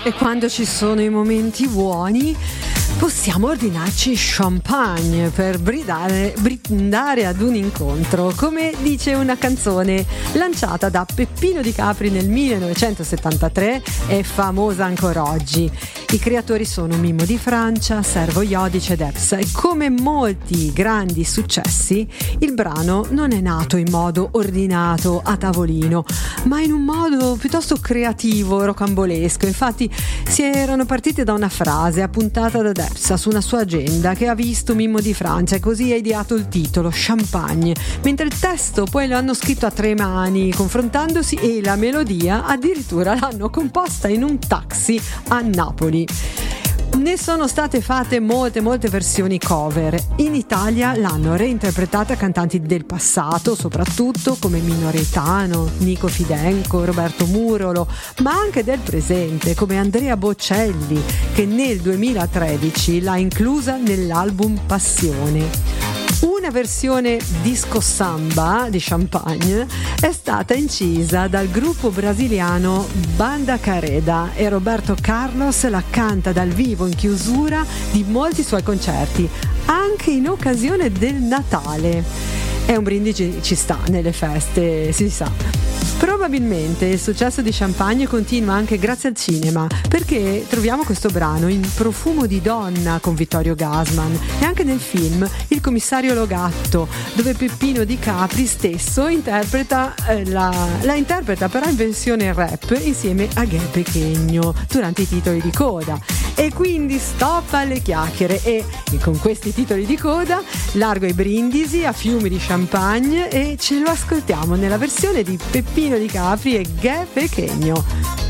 e quando ci sono i momenti buoni possiamo ordinarci champagne per brindare ad un incontro, come dice una canzone lanciata da Peppino Di Capri nel 1973 e famosa ancora oggi. I creatori sono Mimmo Di Francia, Servo Iodice ed Epsa, e come molti grandi successi il brano non è nato in modo ordinato a tavolino, ma in un modo piuttosto creativo, rocambolesco. Infatti si erano partiti da una frase appuntata da Epsa su una sua agenda che ha visto Mimmo Di Francia, e così ha ideato il titolo Champagne, mentre il testo poi lo hanno scritto a tre mani confrontandosi, e la melodia addirittura l'hanno composta in un taxi a Napoli. Ne sono state fatte molte versioni cover. In Italia l'hanno reinterpretata cantanti del passato, soprattutto come Mino Reitano, Nico Fidenco, Roberto Murolo, ma anche del presente come Andrea Bocelli, che nel 2013 l'ha inclusa nell'album Passione. Una versione disco samba di Champagne è stata incisa dal gruppo brasiliano Banda Careda, e Roberto Carlos la canta dal vivo in chiusura di molti suoi concerti, anche in occasione del Natale. È un brindisi, ci sta nelle feste, si sa. Probabilmente il successo di Champagne continua anche grazie al cinema, perché troviamo questo brano in Profumo di donna con Vittorio Gassman, e anche nel film Il commissario Logatto, dove Peppino Di Capri stesso interpreta la interpreta però in versione rap insieme a Ghe Pequeno durante i titoli di coda. E quindi stop alle chiacchiere, e con questi titoli di coda largo i brindisi a fiumi di champagne, e ce lo ascoltiamo nella versione di Peppino Di Capri e Ghe Pequeno.